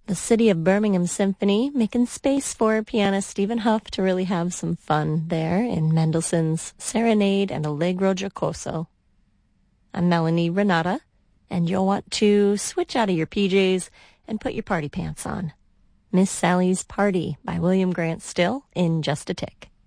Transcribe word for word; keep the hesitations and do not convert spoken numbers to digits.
the City of Birmingham Symphony, making space for pianist Stephen Huff to really have some fun there in Mendelssohn's Serenade and Allegro Giocoso. I'm Melanie Renata, and you'll want to switch out of your P Js and put your party pants on. Miss Sally's Party by William Grant Still in just a tick.